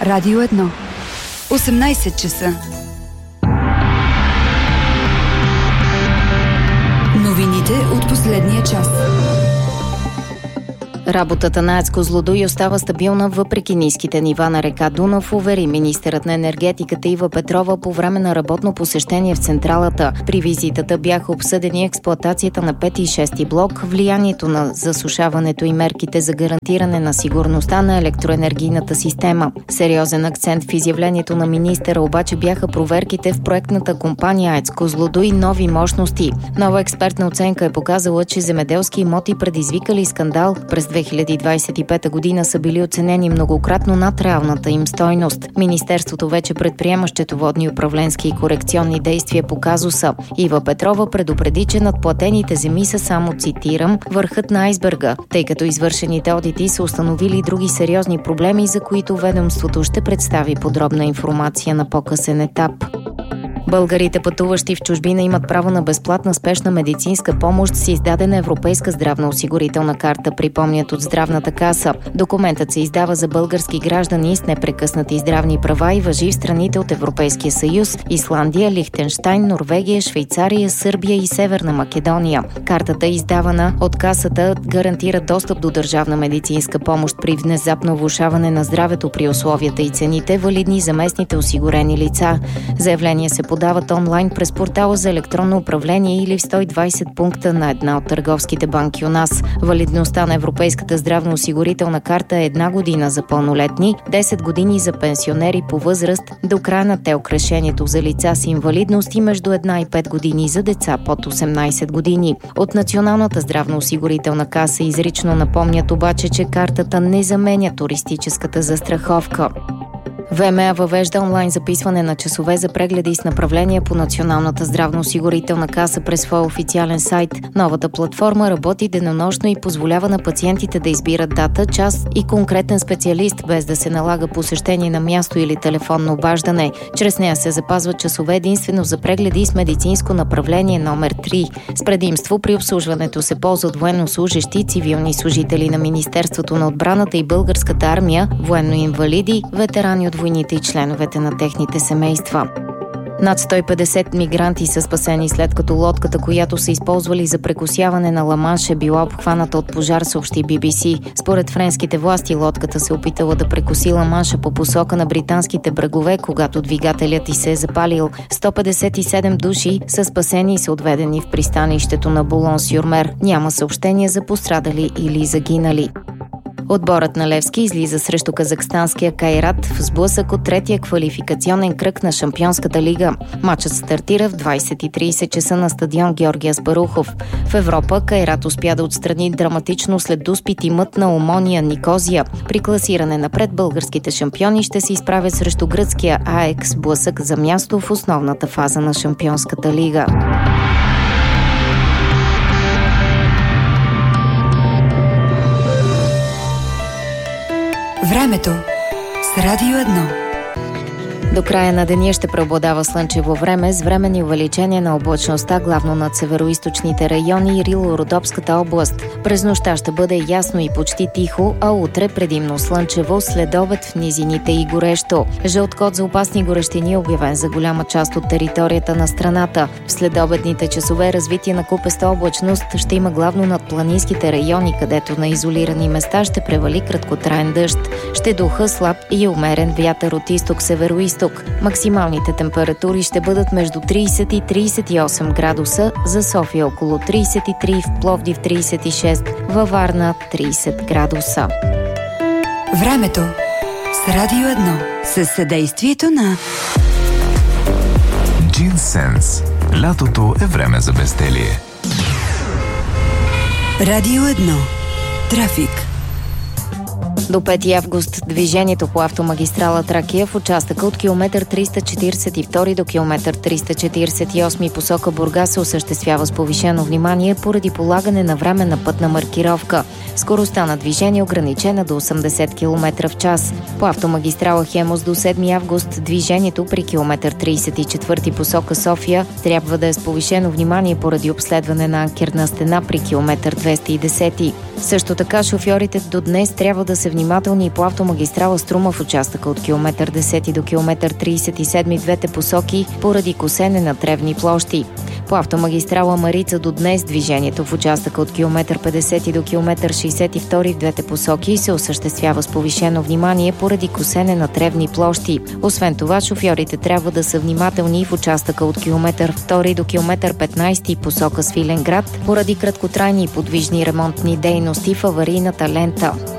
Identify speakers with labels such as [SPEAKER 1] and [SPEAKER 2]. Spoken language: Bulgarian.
[SPEAKER 1] Радио 1. 18 часа. Новините от последния час.
[SPEAKER 2] Работата на АЕЦ Козлодуй остава стабилна въпреки ниските нива на река Дунав, увери министърът на енергетиката Ива Петрова по време на работно посещение в централата. При визитата бяха обсъдени експлоатацията на 5 и 6 блок, влиянието на засушаването и мерките за гарантиране на сигурността на електроенергийната система. Сериозен акцент в изявлението на министъра обаче бяха проверките в проектната компания АЕЦ Козлодуй нови мощности. Нова експертна оценка е показала, че земеделски имоти, предизвикали скандал през 2025 година, са били оценени многократно над реалната им стойност. Министерството вече предприема счетоводни, управленски и корекционни действия по казуса. Ива Петрова предупреди, че надплатените земи са само, цитирам, върхът на айсберга, тъй като извършените одити са установили други сериозни проблеми, за които ведомството ще представи подробна информация на по-късен етап. Българите, пътуващи в чужбина, имат право на безплатна спешна медицинска помощ с издадена европейска здравноосигурителна карта, припомнят от Здравната каса. Документът се издава за български граждани с непрекъснати здравни права и важи в страните от Европейския съюз, Исландия, Лихтенщайн, Норвегия, Швейцария, Сърбия и Северна Македония. Картата, издавана от касата, гарантира достъп до държавна медицинска помощ при внезапно влошаване на здравето при условията и цените, валидни за местните осигурени лица. Заявление се подават онлайн през портала за електронно управление или в 120 пункта на една от търговските банки у нас. Валидността на Европейската здравноосигурителна карта е 1 година за пълнолетни, 10 години за пенсионери по възраст до края на ТЕЛК решението за лица с инвалидност и между 1 и 5 години за деца под 18 години. От Националната здравноосигурителна каса изрично напомнят обаче, че картата не заменя туристическата застраховка. ВМА въвежда онлайн записване на часове за прегледи с направления по Националната здравноосигурителна каса през своя официален сайт. Новата платформа работи денонощно и позволява на пациентите да избират дата, час и конкретен специалист, без да се налага посещение на място или телефонно обаждане. Чрез нея се запазват часове единствено за прегледи с медицинско направление номер 3. С предимство при обслужването се ползват военнослужещи, цивилни служители на Министерството на отбраната и Българската армия, военноинвалиди, ветерани от войните и членовете на техните семейства. Над 150 мигранти са спасени след като лодката, която са използвали за прекосяване на Ла-Манш, е била обхваната от пожар, съобщи BBC. Според френските власти, лодката се опитала да прекоси Ла-Манша по посока на британските брегове, когато двигателят й се е запалил. 157 души са спасени и са отведени в пристанището на Булон-сюр-Мер. Няма съобщения за пострадали или загинали. Отборът на Левски излиза срещу казахстанския Кайрат в сблъсък от третия квалификационен кръг на Шампионската лига. Матчът стартира в 20:30 часа на стадион Георги Аспарухов. В Европа Кайрат успя да отстрани драматично след дуспит имът на Омония Никозия. При класиране напред българските шампиони ще се изправят срещу гръцкия АЕК, сблъсък за място в основната фаза на Шампионската лига.
[SPEAKER 1] Времето с Радио 1.
[SPEAKER 2] До края на деня ще преобладава слънчево време с временни увеличения на облачността, главно над североизточните райони и Рило-Родопската област. През нощта ще бъде ясно и почти тихо, а утре предимно слънчево, след обед в низините и горещо. Жълт код за опасни горещини е обявен за голяма част от територията на страната. В следобедните часове развитие на купеста облачност ще има главно над планинските райони, където на изолирани места ще превали краткотраен дъжд. Ще духа слаб и умерен вятър от изток-североизток. Максималните температури ще бъдат между 30 и 38 градуса, за София около 33, в Пловдив 36, във Варна 30 градуса.
[SPEAKER 1] Времето с Радио 1 със съдействието на
[SPEAKER 3] Джинсенс. Лятото е време за безделие.
[SPEAKER 1] Радио 1. Трафик.
[SPEAKER 2] До 5 август движението по автомагистрала Тракия в участъка от километър 342 до километър 348 посока Бургас се осъществява с повишено внимание поради полагане на временна пътна маркировка. Скоростта на движение ограничена до 80 км в час. По автомагистрала Хемус до 7 август движението при километър 34 посока София трябва да е с повишено внимание поради обследване на анкерна стена при километър 210. Също така шофьорите до днес трябва да са внимателни и по автомагистрала Струма в участъка от километър 10 до километър 37 в двете посоки поради косене на тревни площи. По автомагистрала Марица до днес движението в участъка от километър 50 до километър 62 в двете посоки се осъществява с повишено внимание поради косене на тревни площи. Освен това, шофьорите трябва да са внимателни и в участъка от километър 2 до километър 15 посока Свиленград поради краткотрайни и подвижни ремонтни дейности в аварийната лента.